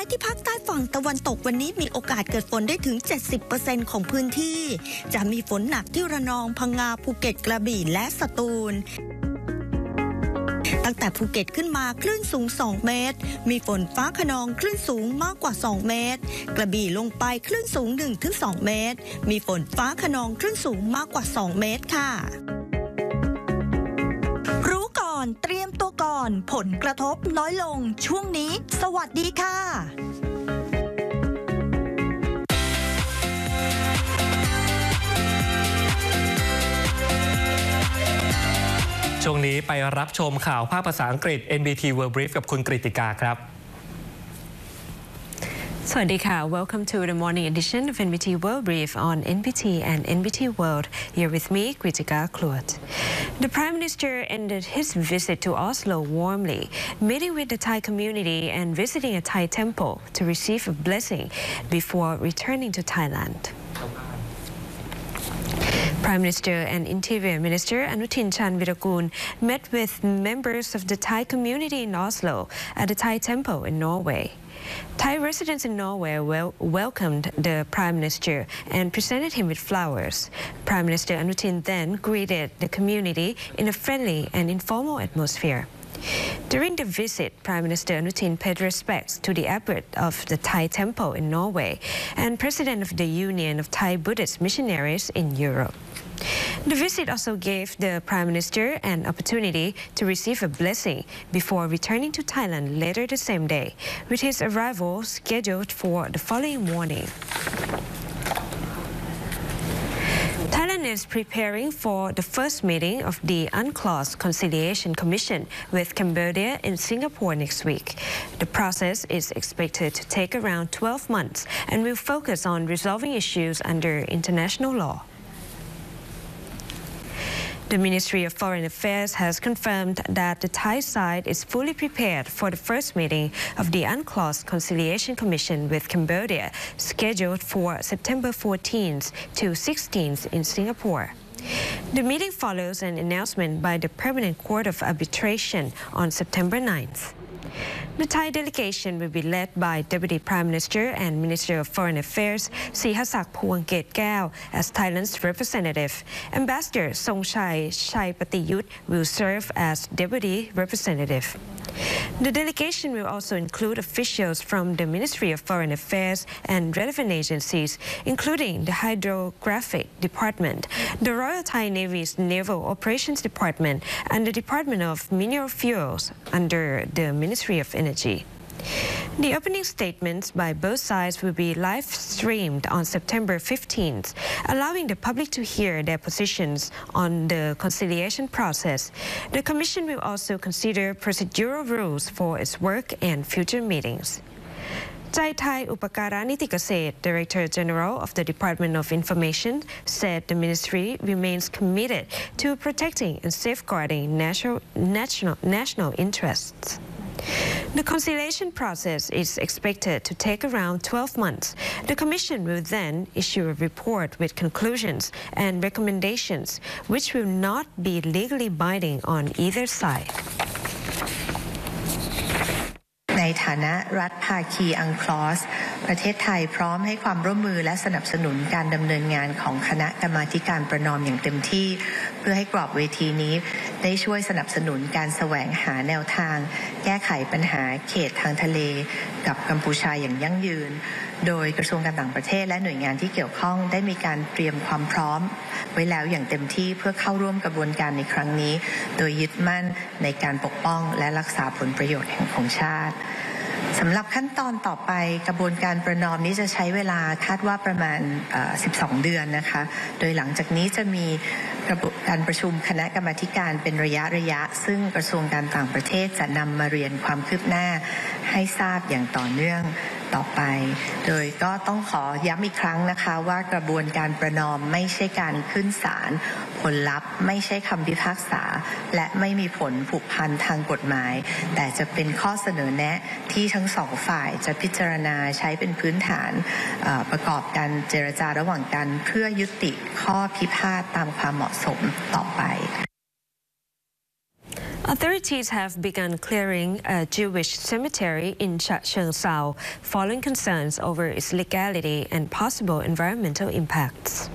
ายที่ภาคใต้ฝั่งตะวันตกวันนี้มีโอกาสเกิดฝนได้ถึง 70% ของพื้นที่จะมีฝนหนักที่ระนองพังงาภูเก็ตกระบี่และสตูลตั้งแต่ภูเก็ตขึ้นมาคลื่นสูง2 เมตรมีฝนฟ้าคะนองคลื่นสูงมากกว่า2 เมตรกระบี่ลงไปคลื่นสูง 1-2 เมตรมีฝนฟ้าคะนองคลื่นสูงมากกว่า2 เมตรค่ะรู้ก่อนเตรียมตัวก่อนผลกระทบน้อยลงช่วงนี้สวัสดีค่ะช่วงนี้ไปรับชมข่าวภาคภาษาอังกฤษ NBT World Brief กับคุณกฤติกาครับสวัสดีค่ะ Welcome to the morning edition of NBT World Brief on NBT and NBT World. Here with me, Kritika Kluat. The Prime Minister ended his visit to Oslo warmly, meeting with the Thai community and visiting a Thai temple to receive a blessing before returning to Thailand. Prime Minister and Interior Minister Anutin Chanvirakul met with members of the Thai community in Oslo at the Thai temple in Norway. Thai residents in Norway welcomed the Prime Minister and presented him with flowers. Prime Minister Anutin then greeted the community in a friendly and informal atmosphere. During the visit, Prime Minister Anutin paid respects to the abbot of the Thai temple in Norway and President of the Union of Thai Buddhist Missionaries in Europe. The visit also gave the Prime Minister an opportunity to receive a blessing before returning to Thailand later the same day, with his arrival scheduled for the following morning. Thailand is preparing for the first meeting of the UNCLOS Conciliation Commission with Cambodia in Singapore next week. The process is expected to take around 12 months and will focus on resolving issues under international law. The Ministry of Foreign Affairs has confirmed that the Thai side is fully prepared for the first meeting of the UNCLOS Conciliation Commission with Cambodia, scheduled for September 14th to 16th in Singapore. The meeting follows an announcement by the Permanent Court of Arbitration on September 9th. The Thai delegation will be led by Deputy Prime Minister and Minister of Foreign Affairs Sihasak Phuangketkaew as Thailand's representative. Ambassador Songchai Chaipatiyut will serve as Deputy Representative. The delegation will also include officials from the Ministry of Foreign Affairs and relevant agencies, including the Hydrographic Department, the Royal Thai Navy's Naval Operations Department, and the Department of Mineral Fuels under the Ministry of Energy. The opening statements by both sides will be live-streamed on September 15th, allowing the public to hear their positions on the conciliation process. The Commission will also consider procedural rules for its work and future meetings. Chai Thai Upakara Nitikaseth, Director General of the Department of Information, said the ministry remains committed to protecting and safeguarding national interests. The conciliation process is expected to take around 12 months. The Commission will then issue a report with conclusions and recommendations, which will not be legally binding on either side. ในฐานะรัฐภาคีอังคลอสประเทศไทยพร้อมให้ความร่วมมือและสนับสนุนการดำเนินงานของคณะกรรมาธิการประนอมอย่างเต็มที่เพื่อให้กรอบเวทีนี้ได้ช่วยสนับสนุนการแสวงหาแนวทางแก้ไขปัญหาเขตทางทะเลกับกัมพูชาอย่างยั่งยืนโดยกระทรวงการต่างประเทศและหน่วยงานที่เกี่ยวข้องได้มีการเตรียมความพร้อมไว้แล้วอย่างเต็มที่เพื่อเข้าร่วมกระบวนการในครั้งนี้โดยยึดมั่นในการปกป้องและรักษาผลประโยชน์ของชาติสำหรับขั้นตอนต่อไปกระบวนการประนอมนี้จะใช้เวลาคาดว่าประมาณ12 เดือนนะคะโดยหลังจากนี้จะมีการประชุมคณะกรรมาธิการเป็นระยะซึ่งกระทรวงการต่างประเทศจะนำมาเรียนความคืบหน้าให้ทราบอย่างต่อเนื่องต่อไปโดยก็ต้องขอย้ำอีกครั้งนะคะว่ากระบวนการประนอมไม่ใช่การขึ้นศาลผลลัพธ์ไม่ใช่คำพิพากษาและไม่มีผลผูกพันทางกฎหมายแต่จะเป็นข้อเสนอแนะที่ทั้งสองฝ่ายจะพิจารณาใช้เป็นพื้นฐานประกอบการเจรจาระหว่างกันเพื่อยุติข้อพิพาทตามความเหมาะสมต่อไป Authorities have begun clearing a Jewish cemetery in Chachoengsao following concerns over its legality and possible environmental impacts.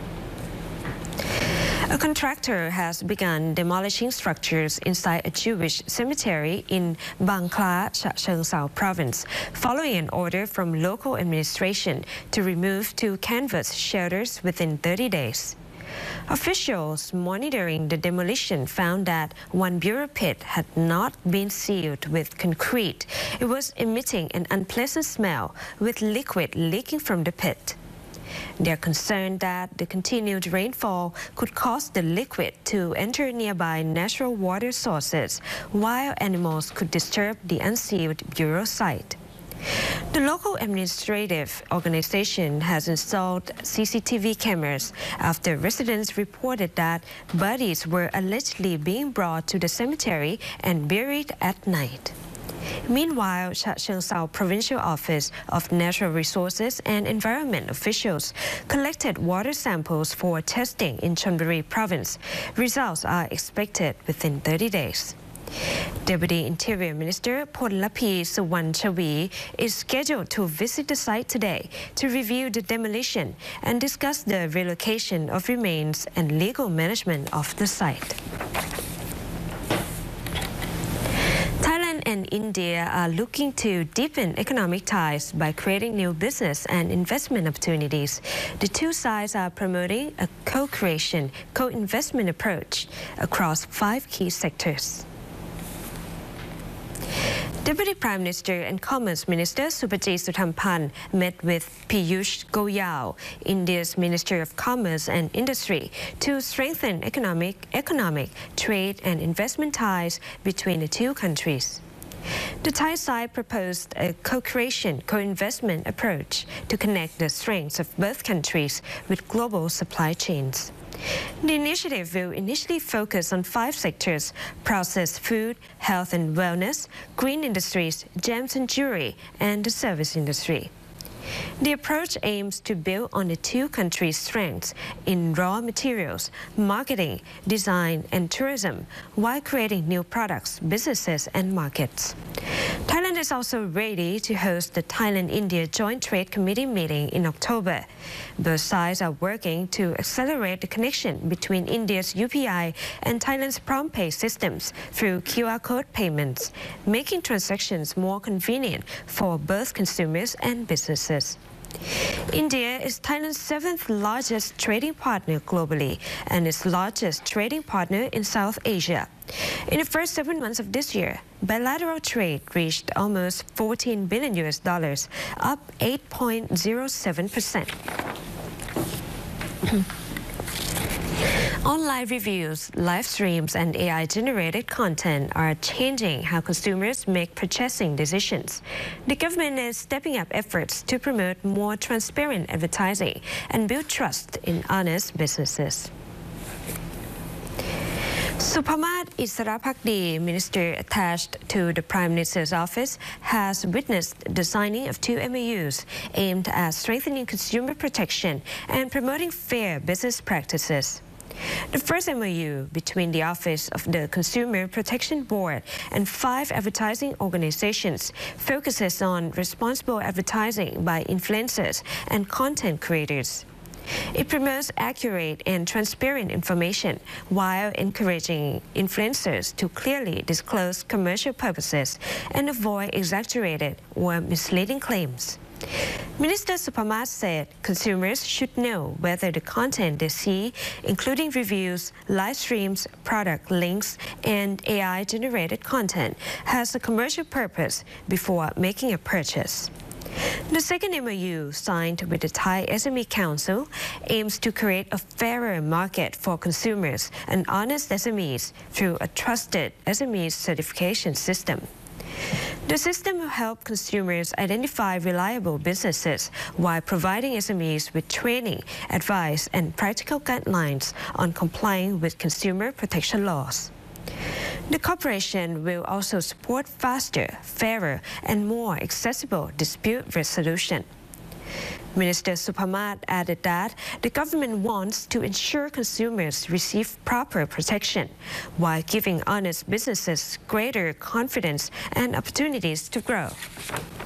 A contractor has begun demolishing structures inside a Jewish cemetery in Bang Kla, Chachoengsao province, following an order from local administration to remove 2 canvas shelters within 30 days. Officials monitoring the demolition found that one burial pit had not been sealed with concrete. It was emitting an unpleasant smell with liquid leaking from the pit. They are concerned that the continued rainfall could cause the liquid to enter nearby natural water sources, while animals could disturb the unsealed burial site. The local administrative organization has installed CCTV cameras after residents reported that bodies were allegedly being brought to the cemetery and buried at night. Meanwhile, Chachoengsao Provincial Office of Natural Resources and Environment officials collected water samples for testing in Chonburi Province. Results are expected within 30 days. Deputy Interior Minister Phonlaphee Suwannchavi is scheduled to visit the site today to review the demolition and discuss the relocation of remains and legal management of the site. Thailand and India are looking to deepen economic ties by creating new business and investment opportunities. The two sides are promoting a co-creation, co-investment approach across 5 key sectors. Deputy Prime Minister and Commerce Minister Supajit Suthamphan met with Piyush Goyal, India's Minister of Commerce and Industry, to strengthen economic, trade and investment ties between the 2 countries. The Thai side proposed a co-creation, co-investment approach to connect the strengths of both countries with global supply chains. The initiative will initially focus on 5 sectors: processed food, health and wellness, green industries, gems and jewelry, and the service industry. The approach aims to build on the 2 countries' strengths in raw materials, marketing, design, and tourism, while creating new products, businesses, and markets. Thailand is also ready to host the Thailand-India Joint Trade Committee meeting in October. Both sides are working to accelerate the connection between India's UPI and Thailand's PromptPay systems through QR code payments, making transactions more convenient for both consumers and businesses. India is Thailand's 7th largest trading partner globally and its largest trading partner in South Asia. In the first 7 months of this year, bilateral trade reached almost $14 billion, up 8.07%. Online reviews, live streams, and AI-generated content are changing how consumers make purchasing decisions. The government is stepping up efforts to promote more transparent advertising and build trust in honest businesses. Supamat Isarapakdi, minister attached to the Prime Minister's office, has witnessed the signing of 2 MOUs aimed at strengthening consumer protection and promoting fair business practices. The first MOU between the Office of the Consumer Protection Board and 5 advertising organizations focuses on responsible advertising by influencers and content creators. It promotes accurate and transparent information while encouraging influencers to clearly disclose commercial purposes and avoid exaggerated or misleading claims. Minister Supamat said consumers should know whether the content they see, including reviews, live streams, product links, and AI-generated content, has a commercial purpose before making a purchase. The second MOU, signed with the Thai SME Council, aims to create a fairer market for consumers and honest SMEs through a trusted SME certification system. The system will help consumers identify reliable businesses while providing SMEs with training, advice, and practical guidelines on complying with consumer protection laws. The corporation will also support faster, fairer, and more accessible dispute resolution. Minister Supamat added that the government wants to ensure consumers receive proper protection while giving honest businesses greater confidence and opportunities to grow.